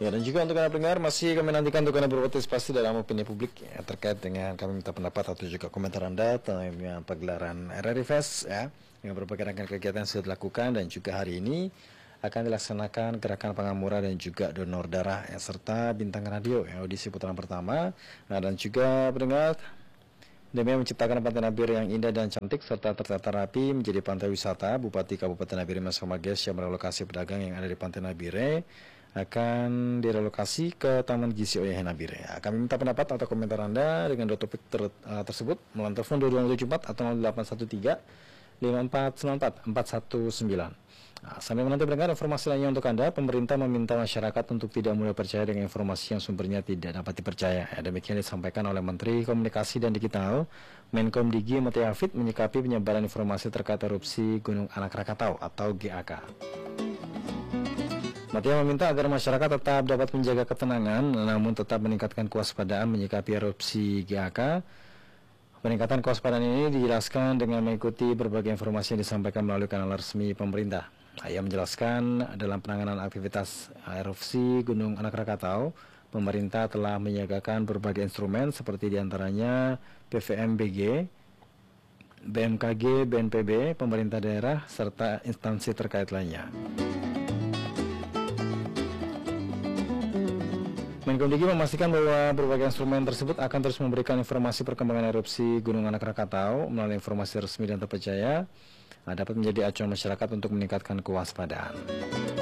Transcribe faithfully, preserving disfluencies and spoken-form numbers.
Ya, dan juga untuk Anda pendengar, masih kami nantikan untuk Anda berpartisipasi dalam opini publik ya, terkait dengan kami minta pendapat atau juga komentar Anda tentang pagelaran R R I Fest ya, yang berbagai rangkaian kegiatan sudah dilakukan dan juga hari ini akan dilaksanakan gerakan pengamura dan juga donor darah ya, serta bintang radio yang audisi putaran pertama. Nah, dan juga pendengar, demi menciptakan Pantai Nabire yang indah dan cantik serta tertata rapi menjadi pantai wisata, Bupati Kabupaten Nabire Mas Mages yang merelokasi pedagang yang ada di Pantai Nabire akan direlokasi ke Taman Gizi Oyah Nabire. Ya, kami minta pendapat atau komentar Anda dengan dua topik ter, uh, tersebut melalui telepon dua dua tujuh empat atau nol delapan satu tiga lima empat sembilan empat empat satu sembilan. Nah, sambil menanti mendengar informasi lainnya untuk Anda, pemerintah meminta masyarakat untuk tidak mudah percaya dengan informasi yang sumbernya tidak dapat dipercaya. Ya, demikian disampaikan oleh Menteri Komunikasi dan Digital, Menkom Digi Mete Hafid menyikapi penyebaran informasi terkait erupsi Gunung Anak Rakatau atau G A K. Mete meminta agar masyarakat tetap dapat menjaga ketenangan, namun tetap meningkatkan kewaspadaan menyikapi erupsi G A K. Peningkatan kewaspadaan ini dijelaskan dengan mengikuti berbagai informasi yang disampaikan melalui kanal resmi pemerintah. Ia menjelaskan dalam penanganan aktivitas erupsi Gunung Anak Rakatau, pemerintah telah menyiagakan berbagai instrumen seperti diantaranya P V M B G, B M K G, B N P B, pemerintah daerah, serta instansi terkait lainnya. Menkom Digi memastikan bahwa berbagai instrumen tersebut akan terus memberikan informasi perkembangan erupsi Gunung Anak Rakatau melalui informasi resmi dan terpercaya, dapat menjadi acuan masyarakat untuk meningkatkan kewaspadaan.